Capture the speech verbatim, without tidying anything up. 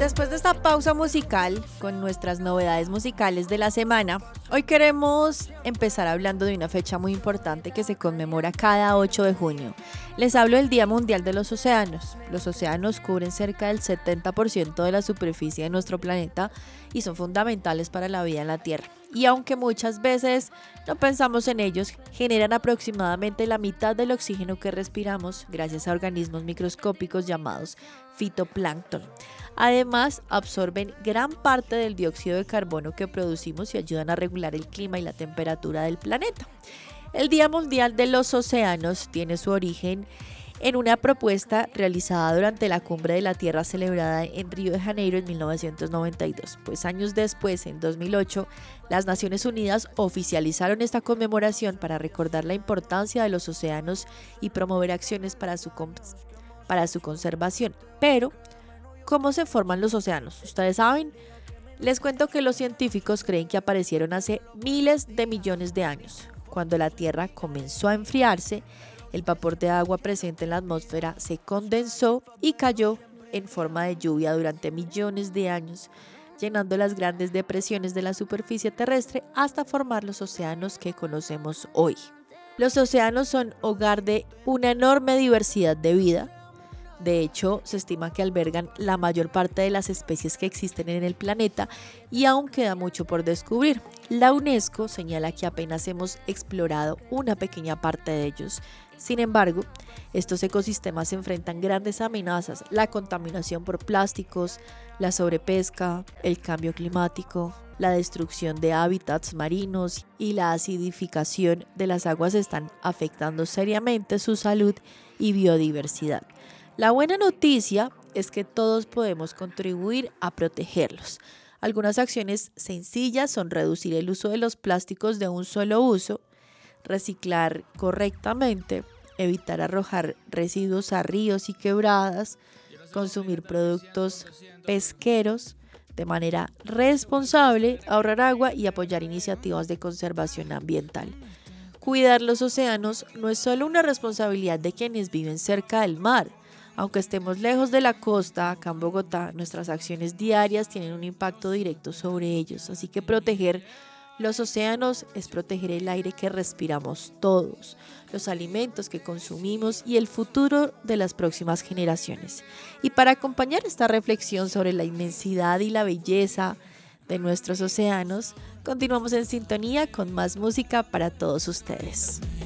Después de esta pausa musical con nuestras novedades musicales de la semana, hoy queremos empezar hablando de una fecha muy importante que se conmemora cada ocho de junio. Les hablo del Día Mundial de los Océanos. Los océanos cubren cerca del setenta por ciento de la superficie de nuestro planeta y son fundamentales para la vida en la Tierra. Y aunque muchas veces no pensamos en ellos, generan aproximadamente la mitad del oxígeno que respiramos gracias a organismos microscópicos llamados fitoplancton. Además, absorben gran parte del dióxido de carbono que producimos y ayudan a regular el clima y la temperatura del planeta. El Día Mundial de los Océanos tiene su origen en una propuesta realizada durante la Cumbre de la Tierra celebrada en Río de Janeiro en mil novecientos noventa y dos. Pues años después, en dos mil ocho, las Naciones Unidas oficializaron esta conmemoración para recordar la importancia de los océanos y promover acciones para su, para su conservación. Pero, ¿cómo se forman los océanos? ¿Ustedes saben? Les cuento que los científicos creen que aparecieron hace miles de millones de años. Cuando la Tierra comenzó a enfriarse, el vapor de agua presente en la atmósfera se condensó y cayó en forma de lluvia durante millones de años, llenando las grandes depresiones de la superficie terrestre hasta formar los océanos que conocemos hoy. Los océanos son hogar de una enorme diversidad de vida. De hecho, se estima que albergan la mayor parte de las especies que existen en el planeta y aún queda mucho por descubrir. La UNESCO señala que apenas hemos explorado una pequeña parte de ellos. Sin embargo, estos ecosistemas se enfrentan grandes amenazas: la contaminación por plásticos, la sobrepesca, el cambio climático, la destrucción de hábitats marinos y la acidificación de las aguas están afectando seriamente su salud y biodiversidad. La buena noticia es que todos podemos contribuir a protegerlos. Algunas acciones sencillas son reducir el uso de los plásticos de un solo uso, reciclar correctamente, evitar arrojar residuos a ríos y quebradas, consumir productos pesqueros de manera responsable, ahorrar agua y apoyar iniciativas de conservación ambiental. Cuidar los océanos no es solo una responsabilidad de quienes viven cerca del mar. Aunque estemos lejos de la costa, acá en Bogotá, nuestras acciones diarias tienen un impacto directo sobre ellos. Así que proteger los océanos es proteger el aire que respiramos todos, los alimentos que consumimos y el futuro de las próximas generaciones. Y para acompañar esta reflexión sobre la inmensidad y la belleza de nuestros océanos, continuamos en sintonía con más música para todos ustedes.